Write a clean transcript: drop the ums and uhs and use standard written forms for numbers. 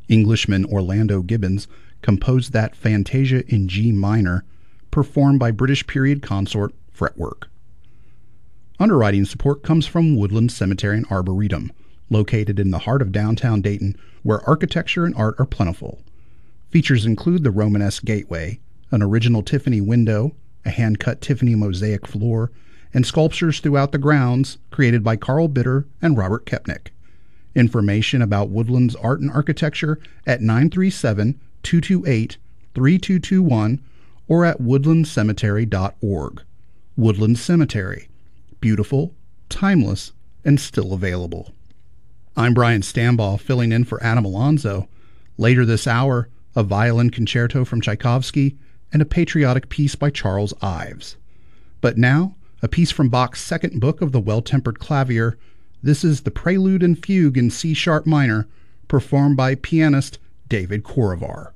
Englishman Orlando Gibbons composed that Fantasia in G minor, performed by British period consort Fretwork. Underwriting support comes from Woodland Cemetery and Arboretum, located in the heart of downtown Dayton, where architecture and art are plentiful. Features include the Romanesque gateway, an original Tiffany window, a hand-cut Tiffany mosaic floor, and sculptures throughout the grounds created by Carl Bitter and Robert Kepnick. Information about Woodland's art and architecture at 937-228-3221 or at woodlandcemetery.org. Woodland Cemetery. Beautiful, timeless, and still available. I'm Brian Stambaugh, filling in for Adam Alonzo. Later this hour, a violin concerto from Tchaikovsky and a patriotic piece by Charles Ives. But now, a piece from Bach's second book of the Well-Tempered Clavier. This is the Prelude and Fugue in C-sharp minor, performed by pianist David Korovar.